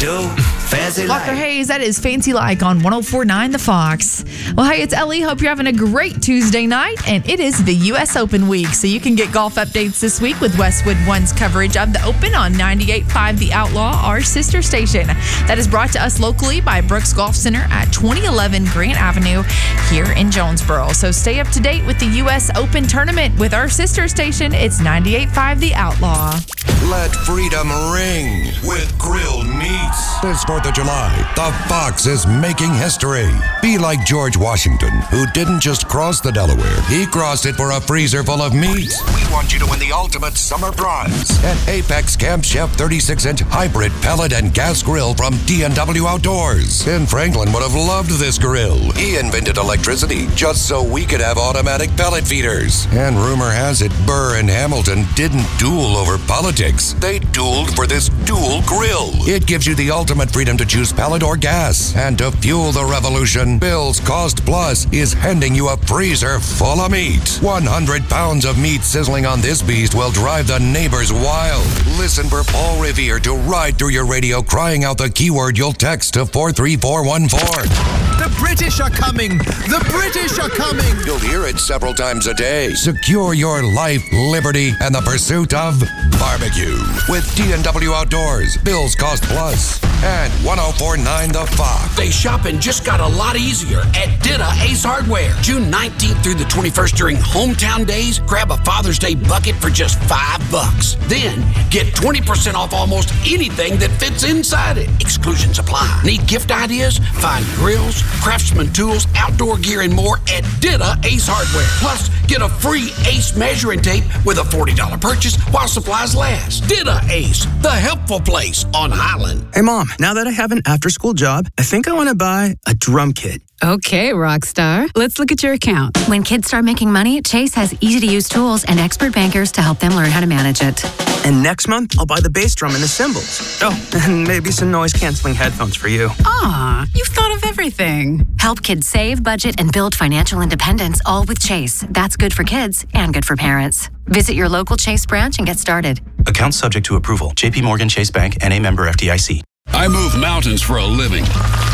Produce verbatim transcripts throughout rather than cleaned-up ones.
do? Fancy Walker like. Hayes, that is Fancy Like on one oh four point nine The Fox. Well, hey, it's Ellie. Hope you're having a great Tuesday night, and it is the U S Open week, so you can get golf updates this week with Westwood One's coverage of the Open on ninety-eight point five The Outlaw, our sister station. That is brought to us locally by Brooks Golf Center at twenty eleven Grant Avenue here in Jonesboro. So stay up to date with the U S Open tournament with our sister station. It's ninety-eight point five The Outlaw. Let freedom ring with grilled meats. This fourth of July, the Fox is making history. Be like George Washington, who didn't just cross the Delaware. He crossed it for a freezer full of meat. We want you to win the ultimate summer prize. An Apex Camp Chef thirty-six inch hybrid pellet and gas grill from D and W Outdoors. Ben Franklin would have loved this grill. He invented electricity just so we could have automatic pellet feeders. And rumor has it Burr and Hamilton didn't duel over politics. They dueled for this dual grill. It gives you the ultimate freedom to choose pellet or gas. And to fuel the revolution, Bill's Cost Plus is handing you a freezer full of meat. one hundred pounds of meat sizzling on this beast will drive the neighbors wild. Listen for Paul Revere to ride through your radio crying out the keyword you'll text to four three four one four. The British are coming! The British are coming! You'll hear it several times a day. Secure your life, liberty, and the pursuit of barbecue with D and W Outdoors, Bill's Cost Plus, and one oh four point nine The Fox. Day shopping just got a lot easier at Ditta Ace Hardware. June nineteenth through the twenty-first during Hometown Days, grab a Father's Day bucket for just five bucks. Then get twenty percent off almost anything that fits inside it. Exclusions apply. Need gift ideas? Find grills, Craftsman tools, outdoor gear, and more at Ditta Ace Hardware. Plus, get a free Ace measuring tape with a forty dollars purchase while supplies last. Ditta Ace, the helpful place on Highland. Hey, Mom, now that I have an after-school job, I think I want to buy a drum kit. Okay, Rockstar. Let's look at your account. When kids start making money, Chase has easy-to-use tools and expert bankers to help them learn how to manage it. And next month, I'll buy the bass drum and the cymbals. Oh, and maybe some noise-canceling headphones for you. Aw, you've thought of everything. Help kids save, budget, and build financial independence, all with Chase. That's good for kids and good for parents. Visit your local Chase branch and get started. Account subject to approval. J P Morgan Chase Bank, N A member F D I C. I move mountains for a living.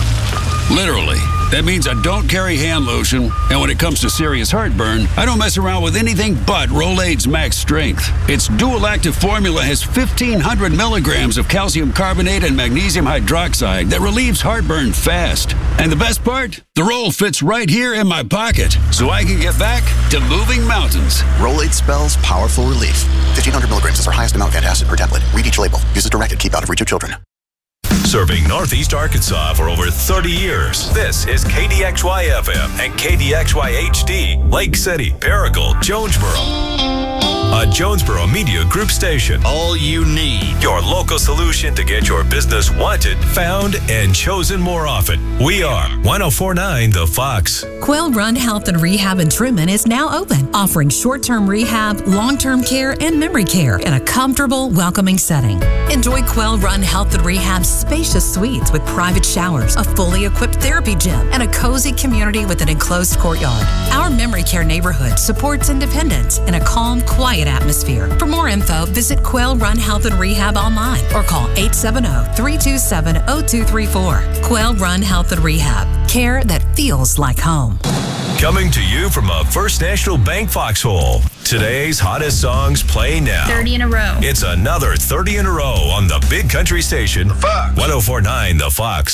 Literally. That means I don't carry hand lotion, and when it comes to serious heartburn, I don't mess around with anything but Rolaids Max Strength. Its dual-active formula has fifteen hundred milligrams of calcium carbonate and magnesium hydroxide that relieves heartburn fast. And the best part? The roll fits right here in my pocket, so I can get back to moving mountains. Rolaids spells powerful relief. fifteen hundred milligrams is our highest amount of antacid per tablet. Read each label. Use as directed. Keep out of reach of children. Serving Northeast Arkansas for over thirty years. This is K D X Y F M and K D X Y H D, Lake City, Paracle, Jonesboro. A Jonesboro Media Group station. All you need. Your local solution to get your business wanted, found, and chosen more often. We are one oh four point nine The Fox. Quail Run Health and Rehab in Truman is now open, offering short-term rehab, long-term care, and memory care in a comfortable, welcoming setting. Enjoy Quail Run Health and Rehab's spacious suites with private showers, a fully equipped therapy gym, and a cozy community with an enclosed courtyard. Our memory care neighborhood supports independence in a calm, quiet atmosphere. For more info, visit Quail Run Health and Rehab online or call eight seven zero, three two seven, zero two three four. Quail Run Health and Rehab. Care that feels like home. Coming to you from a First National Bank foxhole. Today's hottest songs play now. thirty in a row. It's another thirty in a row on the Big Country Station. The Fox. one oh four point nine The Fox.